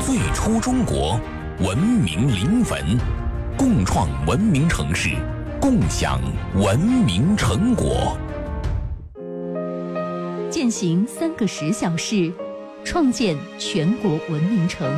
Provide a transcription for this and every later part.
最初中国，文明临汾，共创文明城市，共享文明成果。 践行3个10小时，创建全国文明城。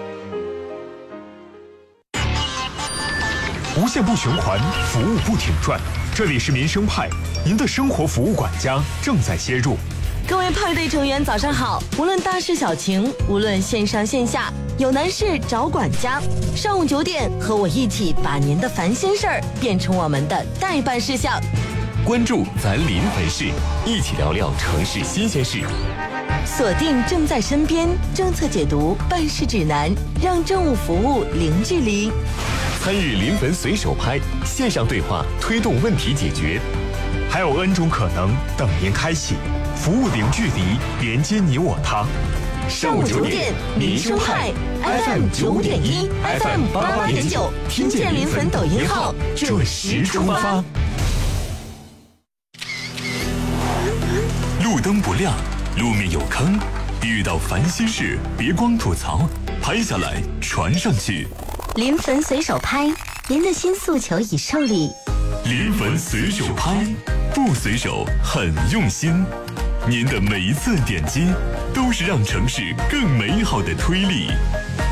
无限不循环，服务不停转。这里是民生派，您的生活服务管家正在切入。 各位派对成员早上好，无论大事小情，无论线上线下，有难事找管家。上午9点，和我一起把您的烦心事儿变成我们的待办事项。 关注咱临汾市，一起聊聊城市新鲜事。 锁定正在身边政策解读办事指南，让政务服务零距离。 参与临汾随手拍线上对话，推动问题解决。 还有 N 种可能等您开启，服务零距离，连接你我他。 上午9点，民生派 FM 9.1 FM 88.9，听见临汾抖音号准时出发。 路灯不亮，路面有坑，遇到烦心事别光吐槽，拍下来传上去。 临汾随手拍，您的新诉求已受理。 临汾随手拍，不随手很用心。您的每一次点击，都是让城市更美好的推力。